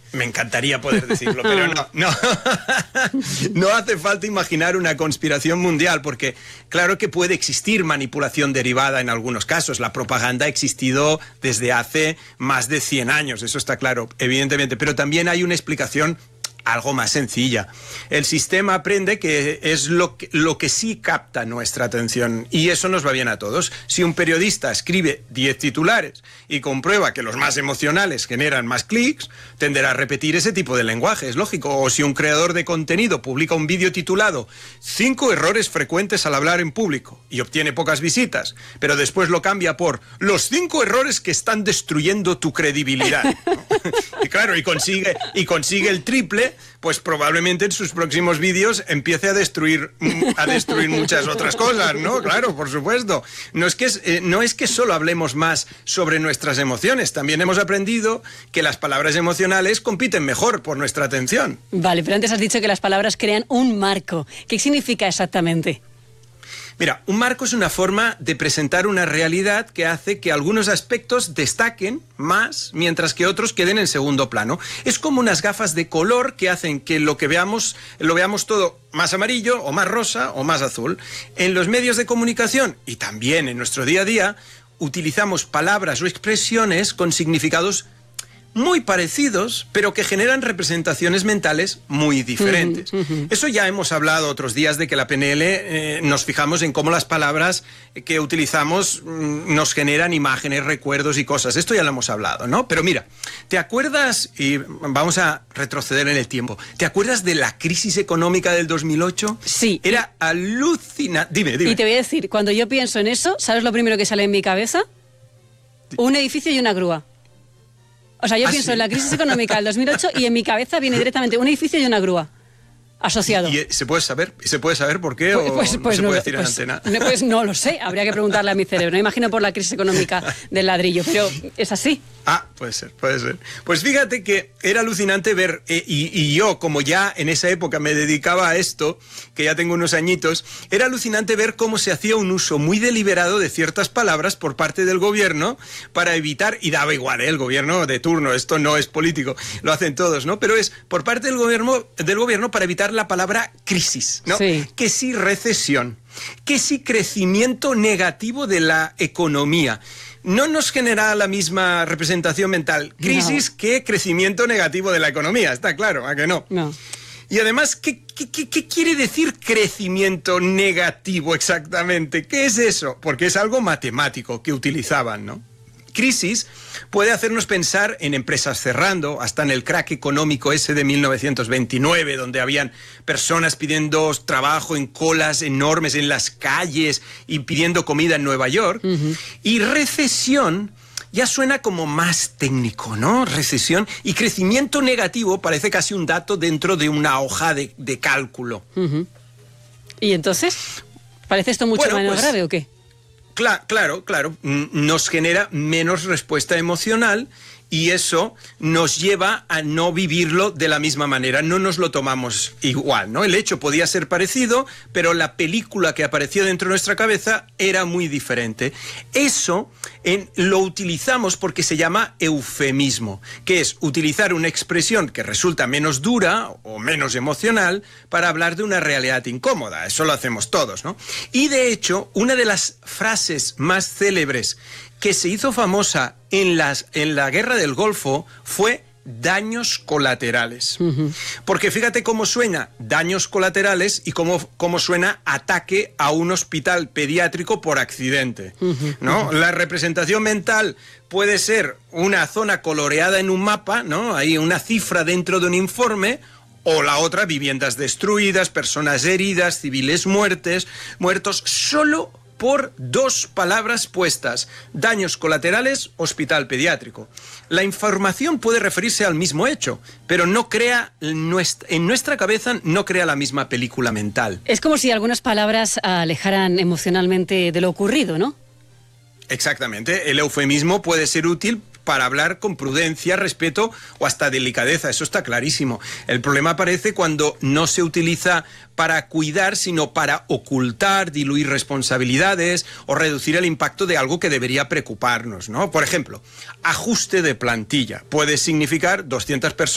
Me encantaría poder decirlo, pero no. No hace falta imaginar una conspiración mundial, porque claro que puede existir manipulación derivada en algunos casos. La propaganda ha existido desde hace más de 100 años, eso está claro, evidentemente, pero también hay una explicación algo más sencilla. El sistema aprende que es lo que sí capta nuestra atención, y eso nos va bien a todos. Si un periodista escribe 10 titulares y comprueba que los más emocionales generan más clics, tenderá a repetir ese tipo de lenguaje, es lógico. O si un creador de contenido publica un vídeo titulado 5 errores frecuentes al hablar en público y obtiene pocas visitas, pero después lo cambia por los 5 errores que están destruyendo tu credibilidad, ¿no? Y claro, y consigue el triple, pues probablemente en sus próximos vídeos empiece a destruir muchas otras cosas, ¿no? Claro, por supuesto. No es que solo hablemos más sobre nuestras emociones, también hemos aprendido que las palabras emocionales compiten mejor por nuestra atención. Vale, pero antes has dicho que las palabras crean un marco. ¿Qué significa exactamente? Mira, un marco es una forma de presentar una realidad que hace que algunos aspectos destaquen más, mientras que otros queden en segundo plano. Es como unas gafas de color que hacen que lo veamos todo más amarillo, o más rosa, o más azul. En los medios de comunicación, y también en nuestro día a día, utilizamos palabras o expresiones con significados muy parecidos, pero que generan representaciones mentales muy diferentes. Eso ya hemos hablado otros días de que la PNL nos fijamos en cómo las palabras que utilizamos nos generan imágenes, recuerdos y cosas. Esto ya lo hemos hablado, ¿no? Pero mira, ¿te acuerdas? Y vamos a retroceder en el tiempo. ¿Te acuerdas de la crisis económica del 2008? Sí. Era alucinante. Dime. Y te voy a decir, cuando yo pienso en eso, ¿sabes lo primero que sale en mi cabeza? Un edificio y una grúa. O sea, yo pienso en la crisis económica del 2008 y en mi cabeza viene directamente un edificio y una grúa asociado. ¿Y se puede saber por qué no se puede decir en antena? Pues no lo sé, habría que preguntarle a mi cerebro. Me imagino por la crisis económica del ladrillo, pero es así. Ah, puede ser. Pues fíjate que era alucinante ver, y yo, como ya en esa época me dedicaba a esto, que ya tengo unos añitos, era alucinante ver cómo se hacía un uso muy deliberado de ciertas palabras por parte del gobierno para evitar, y daba igual, el gobierno de turno, esto no es político, lo hacen todos, ¿no? Pero es por parte del gobierno para evitar la palabra crisis, ¿no? Sí. Que sí recesión, que sí crecimiento negativo de la economía. No nos genera la misma representación mental crisis que crecimiento negativo de la economía, está claro, ¿a que no? No. Y además, ¿qué quiere decir crecimiento negativo exactamente? ¿Qué es eso? Porque es algo matemático que utilizaban, ¿no? Crisis puede hacernos pensar en empresas cerrando, hasta en el crack económico ese de 1929, donde habían personas pidiendo trabajo en colas enormes en las calles y pidiendo comida en Nueva York. Y recesión ya suena como más técnico, ¿no? Recesión y crecimiento negativo parece casi un dato dentro de una hoja de cálculo. ¿Y entonces? ¿Parece esto mucho menos grave o qué? Claro, nos genera menos respuesta emocional y eso nos lleva a no vivirlo de la misma manera, no nos lo tomamos igual, ¿no? El hecho podía ser parecido, pero la película que apareció dentro de nuestra cabeza era muy diferente. Eso lo utilizamos porque se llama eufemismo, que es utilizar una expresión que resulta menos dura o menos emocional para hablar de una realidad incómoda. Eso lo hacemos todos, ¿no? Y de hecho, una de las frases más célebres que se hizo famosa en la Guerra del Golfo fue daños colaterales. Porque fíjate cómo suena daños colaterales y cómo suena ataque a un hospital pediátrico por accidente, ¿no? La representación mental puede ser una zona coloreada en un mapa, ¿no? Hay una cifra dentro de un informe, o la otra, viviendas destruidas, personas heridas, civiles muertos, solo por 2 palabras puestas: daños colaterales, hospital pediátrico. La información puede referirse al mismo hecho, pero no crea, en nuestra cabeza no crea la misma película mental. Es como si algunas palabras alejaran emocionalmente de lo ocurrido, ¿no? Exactamente. El eufemismo puede ser útil para hablar con prudencia, respeto o hasta delicadeza, eso está clarísimo. El problema aparece cuando no se utiliza para cuidar, sino para ocultar, diluir responsabilidades o reducir el impacto de algo que debería preocuparnos, ¿no? Por ejemplo, ajuste de plantilla puede significar 200 personas